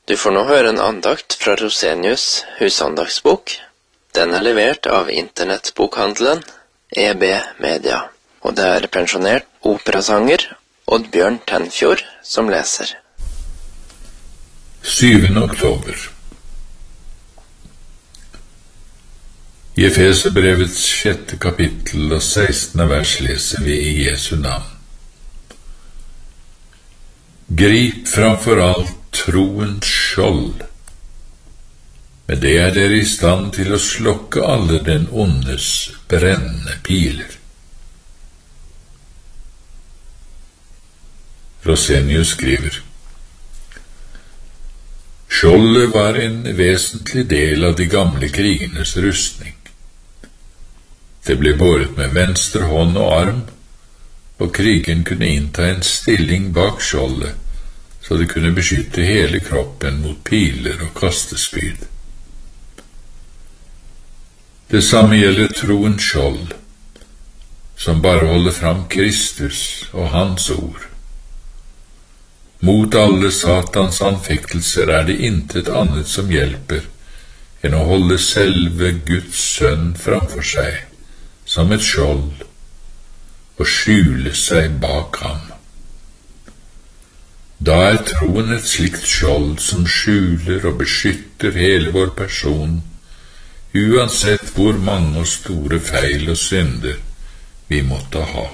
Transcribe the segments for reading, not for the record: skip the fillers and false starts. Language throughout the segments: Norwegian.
Du får nå høre en andakt fra Rosenius husandagsbok. Den er levert av internettbokhandelen EB Media, og det er pensjonert operasanger Oddbjørn Tenfjord som leser. 7. oktober. I Efeserbrevets 6. kapittel og 16. vers leser vi i Jesu navn. Grip framfor alt troens skjold. Med det er dere i stand til å slokke alle den ondes brennende piler. Rosenius skriver: Skjoldet var en vesentlig del av de gamle krigenes rustning. Det ble båret med venstre hånd og arm, og krigen kunne innta en stilling bak skjoldet, så det kunne beskytte hele kroppen mot piler og kastespyd. Det samme gjelder troens skjold, som bare holder fram Kristus og Hans ord. Mot alle Satans anfektelser er det intet annet som hjelper enn å holde selve Guds sønn framfor seg som et skjold og skjule seg bak ham. Da er troen et slikt skjold som skjuler og beskytter hele vår person, uansett hvor mange og store feil og synder vi måtte ha.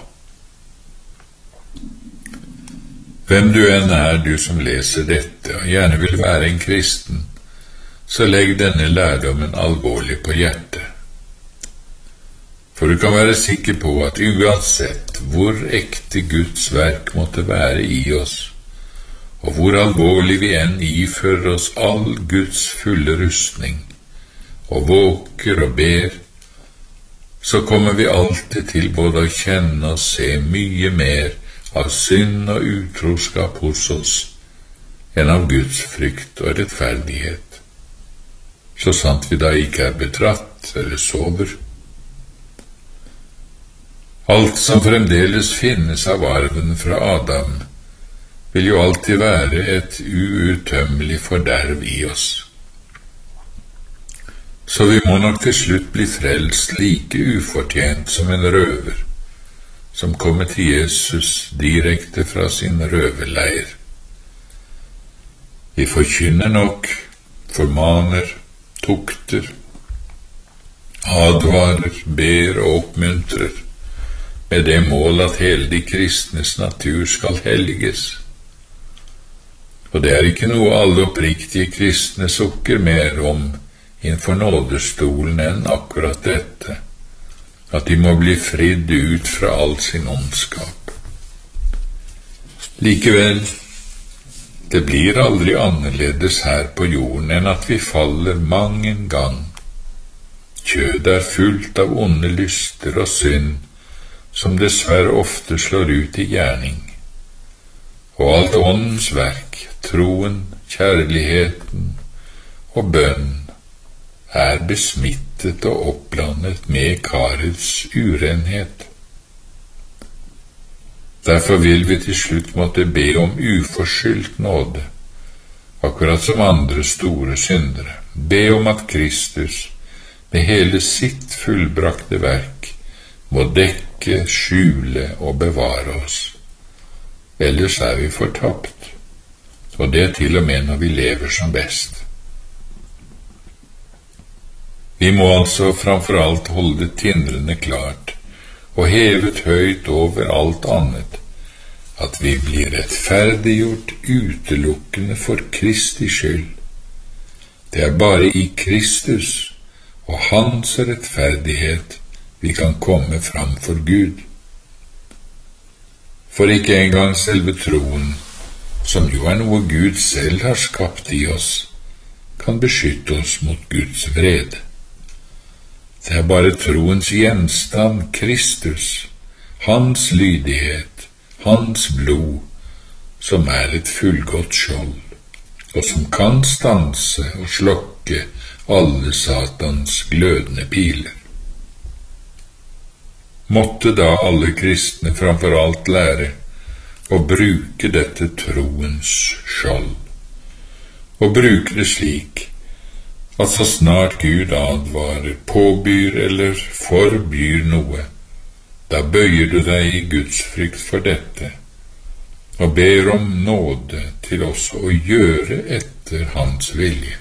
Hvem du enn er, du som leser dette, og gjerne vil være en kristen, så legg denne lærdommen alvorlig på hjertet. For du kan være sikker på at uansett hvor ekte Guds verk måtte være i oss, og hvor alvorlig vi enn ifører oss all Guds fulle rustning, og våker og ber, så kommer vi alltid til både å kjenne og se mye mer av synd og utroskap hos oss enn av Guds frykt og rettferdighet, så sant vi da ikke er betratt eller sover. Alt som fremdeles finnes av arven fra Adam, vil jo alltid være et uuttømmelig forderv i oss. Så vi må nok til slutt bli frelst like ufortjent som en røver, som kommer til Jesus direkte fra sin røverleir. Vi forkynner nok, formaner, tukter, advarer, ber og oppmuntrer, med det mål at hele de kristnes natur skal helliges. Og det er ikke noe alle oppriktige kristne sukker mer om innenfor nådestolen enn akkurat dette, at de må bli fridd ut fra all sin ondskap. Likevel, det blir aldri annerledes her på jorden enn at vi faller mang en gang. Kjødet er fullt av onde lyster og synd, som dessverre ofte slår ut i gjerning. Og alt åndens verk, troen, kjærligheten og bønn, er besmittet og oppblandet med karets urenhet. Derfor vil vi til slutt måtte be om uforskyldt nåde, akkurat som andre store syndere. Be om at Kristus, med hele sitt fullbrakte verk, må dekke, skjule og bevare oss. Ellers er vi fortapt, og det til og med når vi lever som best. Vi må altså framfor alt holde det tindrende klart, og hevet høyt over alt annet, at vi blir rettferdiggjort utelukkende for Kristi skyld. Det er bare i Kristus og hans rettferdighet vi kan komme fram for Gud. For ikke engang selve troen, som jo er noe Gud selv har skapt i oss, kan beskytte oss mot Guds vrede. Det er bare troens gjenstand, Kristus, hans lydighet, hans blod, som er et fullgodt skjold, og som kan stanse og slokke alle Satans glødende piler. Måtte da alle kristne framfor alt lære å bruke dette troens skjold, og bruke det slik at så snart Gud advarer, påbyr eller forbyr noe, da bøyer du deg i Guds frykt for dette, og ber om nåde til også å gjøre etter hans vilje.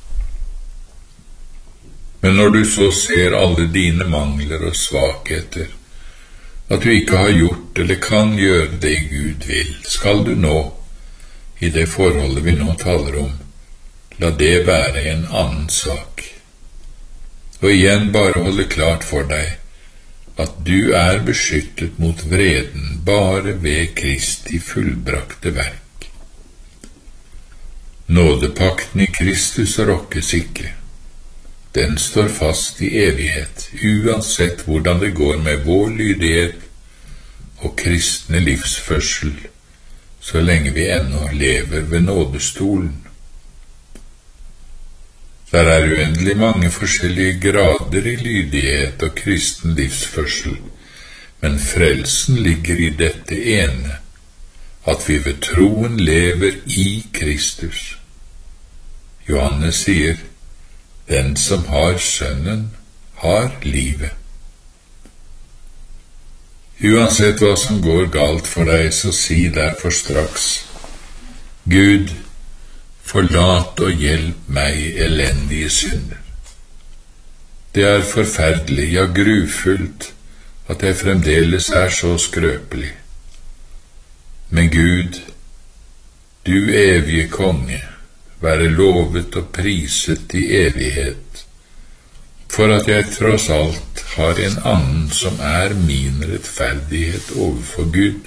Men når du så ser alle dine mangler og svakheter, at du ikke har gjort eller kan gjøre det Gud vil, skal du nå, i det forholdet vi nå taler om, la det være en annen sak. Og igjen bare holde klart for deg at du er beskyttet mot vreden bare ved Kristi fullbrakte verk. Nådepakten i Kristus rokkes ikke. Den står fast i evighet, uansett hvordan det går med vår lydighet og kristne livsførsel, så lenge vi ennå lever ved nådestolen. Der er uendelig mange forskjellige grader i lydighet og kristen livsførsel, men frelsen ligger i dette ene, at vi ved troen lever i Kristus. Johannes sier, den som har Sønnen, har livet. Uansett hva som går galt for deg, så si derfor straks, Gud, forlat og hjelp meg, elendige synder. Det er forferdelig, ja grufullt, at jeg fremdeles er så skrøpelig. Men Gud, du evige konge, være lovet og priset i evighet, for at jeg tross alt har en annen som er min rettferdighet overfor Gud.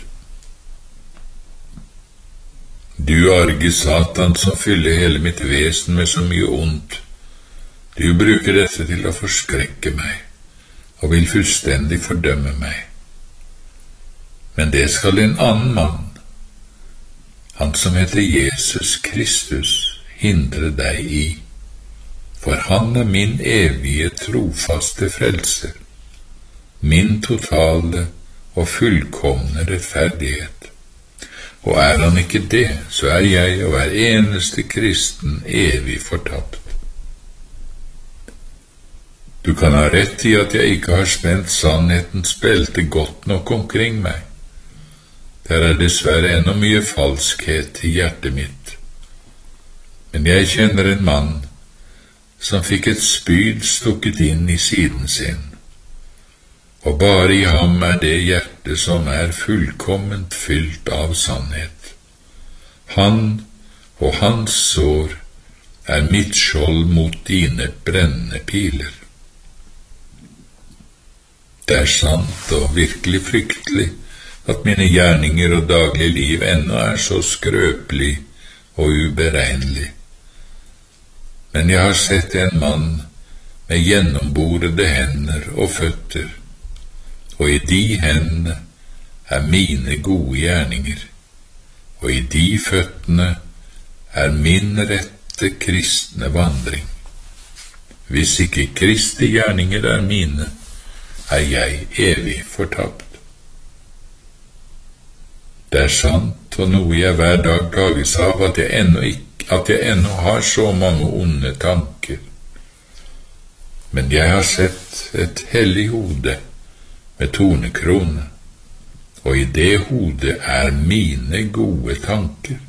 Du arge Satan som fyller hele mitt vesen med så mye ondt, du bruker dette til å forskrekke meg, og vil fullstendig fordømme meg. Men det skal en annen mann, han som heter Jesus Kristus, hindre deg i, for han er min evige trofaste frelser, min totale og fullkomne rettferdighet. Og er han ikke det, så er jeg og hver eneste kristen evig fortapt. Du kan ha rett i at jeg ikke har spent sannhetens belte godt nok omkring meg. Der er dessverre ennå mye falskhet i hjertet mitt. Men jeg kjenner en mann som fikk et spyd stukket inn i siden sin, og bare i ham er det hjerte som er fullkomment fylt av sannhet. Han og hans sår er mitt skjold mot dine brennende piler. Det er sant og virkelig fryktelig at mine gjerninger og daglige liv ennå er så skrøpelig og uberegnelig. Men jeg har sett en mann med gjennomborede hender og føtter, og i de hendene er mine gode gjerninger, og i de føttene er min rette kristne vandring. Hvis ikke Kristi gjerninger er mine, er jeg evig fortapt. Det er sant, og noe jeg hver dag plages av, at jeg ennå har så mange onde tanker. Men jeg har sett et hellig hode med tornekrone, og i det hodet er mine gode tanker.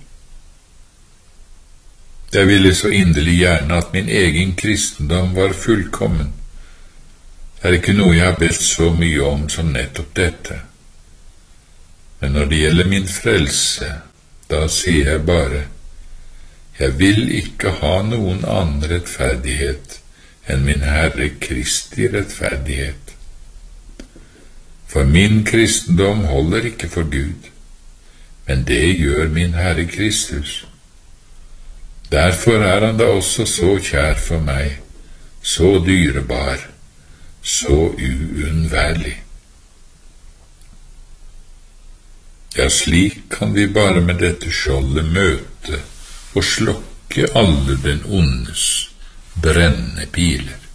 Jeg ville så inderlig gjerne at min egen kristendom var fullkommen. Det er ikke noe jeg har bedt så mye om som nettopp dette. Men når det gjelder min frelse, da sier jeg bare, jeg vil ikke ha noen annen rettferdighet enn min Herre Kristi rettferdighet. For min kristendom holder ikke for Gud, men det gjør min Herre Kristus. Derfor er han da også så kjær for meg, så dyrebar, så uunnværlig. Ja, slik kan vi bare med dette skjoldet møte og slokke alle den ondes brennende piler.